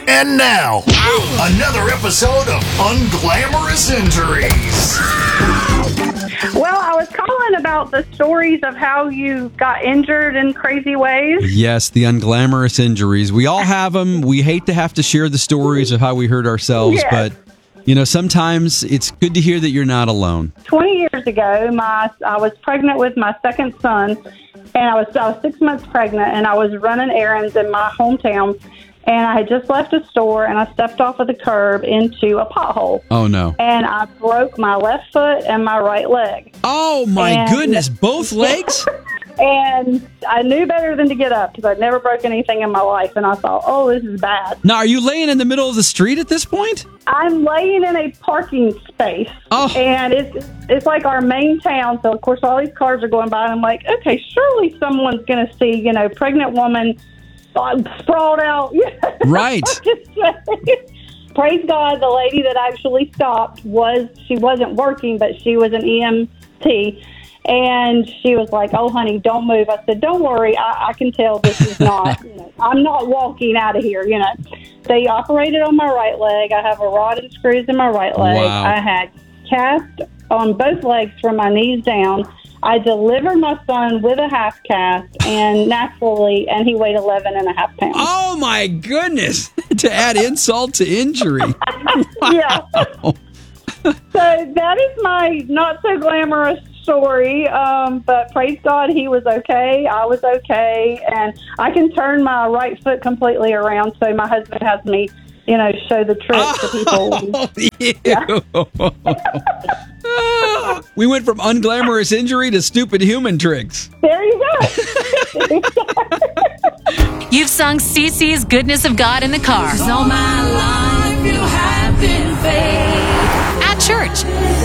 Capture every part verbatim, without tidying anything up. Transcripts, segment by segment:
And now, another episode of Unglamorous Injuries. Well, I was calling about the stories of how you got injured in crazy ways. Yes, the unglamorous injuries. We all have them. We hate to have to share the stories of how we hurt ourselves, Yes. but, you know, sometimes it's good to hear that you're not alone. twenty years ago, my I was pregnant with my second son, and I was, I was six months pregnant, and I was running errands in my hometown. And I had just left a store, and I stepped off of the curb into a pothole. Oh, no. And I broke my left foot and my right leg. Oh, my And- goodness. Both legs? And I knew better than to get up because I'd never broken anything in my life. And I thought, oh, this is bad. Now, are you laying in the middle of the street at this point? I'm laying in a parking space. Oh. And it's it's like our main town. So, of course, all these cars are going by. And I'm like, okay, surely someone's going to see, you know, pregnant woman sprawled out. Right. Praise God, the lady that actually stopped was, she wasn't working, but she was an E M T. And she was like, oh, honey, don't move. I said, don't worry. I, I can tell this is not, you know, I'm not walking out of here, you know. They operated on my right leg. I have a rod and screws in my right leg. Wow. I had cast on both legs from my knees down. I delivered my son with a half cast, and naturally, and he weighed eleven and a half pounds. Oh, my goodness. To add insult to injury. Yeah. So that is my not so glamorous story, um, but praise God, he was okay. I was okay, and I can turn my right foot completely around, so my husband has me, you know, show the trick Oh, to people. yeah. We went from unglamorous injury to stupid human tricks. There you go. You've sung Cece's Goodness of God in the car. 'Cause all my life you have been faithful. At church.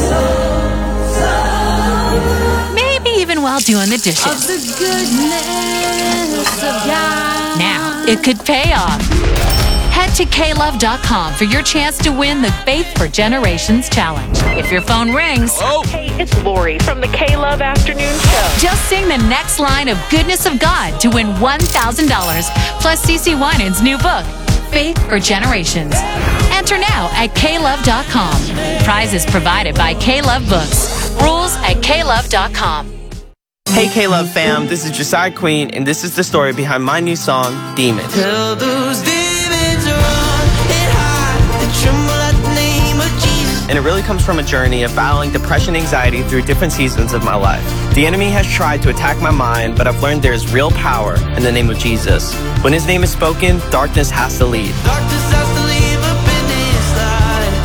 Maybe even while doing the dishes. Of the goodness of God. Now, it could pay off. Head to K love dot com for your chance to win the Faith for Generations Challenge. If your phone rings, Oh. Hey, it's Lori from the K-Love Afternoon Show. just sing the next line of Goodness of God to win one thousand dollars plus Cece Winans' new book, Faith for Generations. Enter now at K love dot com. Prizes provided by K-Love Books. Rules at K love dot com. Hey K-Love fam, this is Josiah Queen, and this is the story behind my new song, Demons. Tell those demons to run and hide, they tremble at the name of Jesus. And it really comes from a journey of battling depression and anxiety through different seasons of my life. The enemy has tried to attack my mind, but I've learned there is real power in the name of Jesus. When his name is spoken, darkness has to leave. Darkness has to leave up in this light.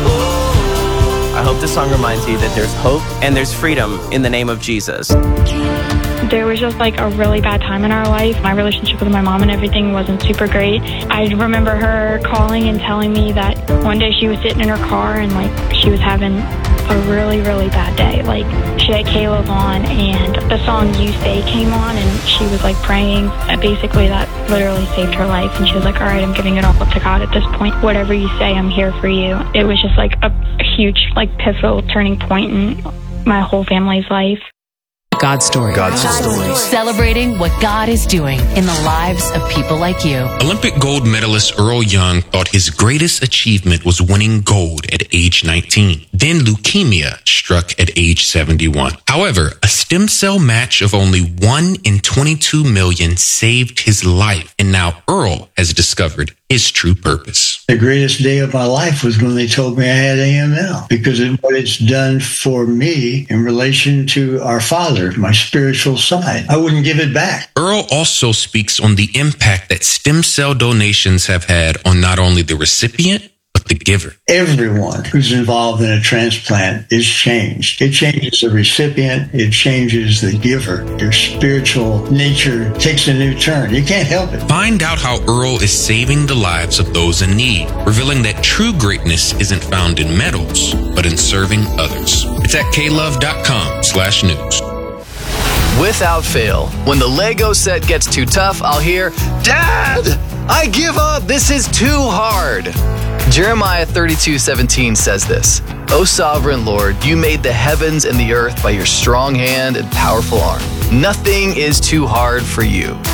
Oh. I hope this song reminds you that there's hope and there's freedom in the name of Jesus. There was just like a really bad time in our life. My relationship with my mom and everything wasn't super great. I remember her calling and telling me that one day she was sitting in her car and like she was having a really, really bad day. Like she had K-Love on and the song You Say came on and she was like praying. And basically that literally saved her life. And she was like, all right, I'm giving it all to God at this point. Whatever you say, I'm here for you. It was just like a huge, like pivotal turning point in my whole family's life. God's story. God's story. Celebrating what God is doing in the lives of people like you. Olympic gold medalist Earl Young thought his greatest achievement was winning gold at age nineteen. Then leukemia struck at age seventy-one. However, a stem cell match of only one in twenty-two million saved his life. And now Earl has discovered his true purpose. The greatest day of my life was when they told me I had A M L, because of what it's done for me in relation to our Father, my spiritual side. I wouldn't give it back. Earl also speaks on the impact that stem cell donations have had on not only the recipient, but the giver. Everyone who's involved in a transplant is changed. It changes the recipient. It changes the giver. Their spiritual nature takes a new turn. You can't help it. Find out how Earl is saving the lives of those in need, revealing that true greatness isn't found in medals, but in serving others. It's at K love dot com slash news. Without fail, when the Lego set gets too tough, I'll hear, "Dad, I give up. This is too hard." Jeremiah thirty-two seventeen says this, "O sovereign Lord, you made the heavens and the earth by your strong hand and powerful arm. Nothing is too hard for you."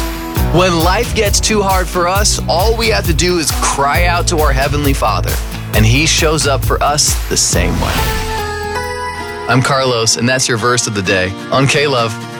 When life gets too hard for us, all we have to do is cry out to our Heavenly Father, and He shows up for us the same way. I'm Carlos, and that's your verse of the day on K-Love.